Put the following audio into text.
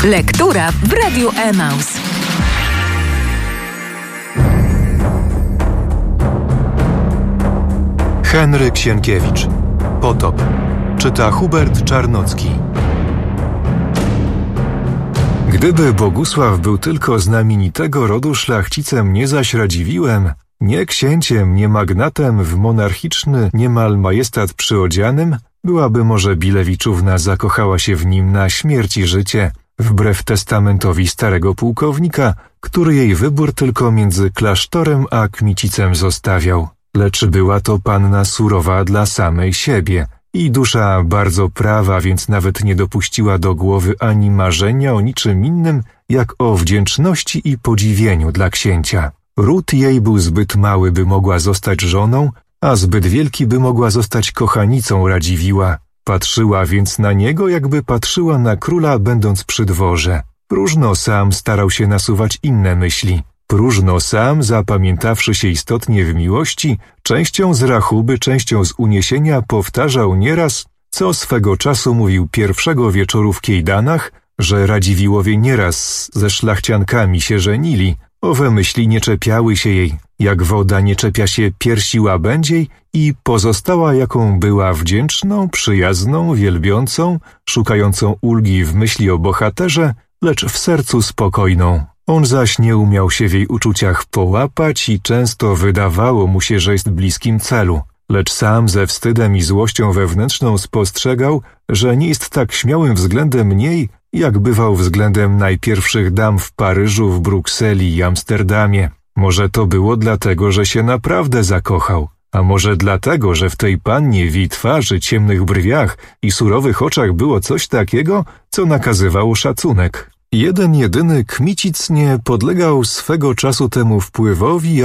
Lektura w Radiu Emaus. Henryk Sienkiewicz. Potop. Czyta Hubert Czarnocki. Gdyby Bogusław był tylko znamienitego rodu szlachcicem, nie zaś Radziwiłem, nie księciem, nie magnatem w monarchiczny niemal majestat przyodzianym, byłaby może Bilewiczówna zakochała się w nim na śmierć i życie, wbrew testamentowi starego pułkownika, który jej wybór tylko między klasztorem a Kmicicem zostawiał. Lecz była to panna surowa dla samej siebie i dusza bardzo prawa, więc nawet nie dopuściła do głowy ani marzenia o niczym innym, jak o wdzięczności i podziwieniu dla księcia. Ród jej był zbyt mały, by mogła zostać żoną, a zbyt wielki, by mogła zostać kochanicą Radziwiła. Patrzyła więc na niego, jakby patrzyła na króla, będąc przy dworze. Próżno sam starał się nasuwać inne myśli. Próżno sam, zapamiętawszy się istotnie w miłości, częścią z rachuby, częścią z uniesienia, powtarzał nieraz, co swego czasu mówił pierwszego wieczoru w Kiejdanach, że Radziwiłowie nieraz ze szlachciankami się żenili. Owe myśli nie czepiały się jej, jak woda nie czepia się piersi łabędziej, i pozostała jaką była, wdzięczną, przyjazną, wielbiącą, szukającą ulgi w myśli o bohaterze, lecz w sercu spokojną. On zaś nie umiał się w jej uczuciach połapać i często wydawało mu się, że jest bliskim celu, lecz sam ze wstydem i złością wewnętrzną spostrzegał, że nie jest tak śmiałym względem niej, jak bywał względem najpierwszych dam w Paryżu, w Brukseli i Amsterdamie. Może to było dlatego, że się naprawdę zakochał, a może dlatego, że w tej pannie, w jej twarzy, ciemnych brwiach i surowych oczach było coś takiego, co nakazywało szacunek. Jeden jedyny Kmicic nie podlegał swego czasu temu wpływowi,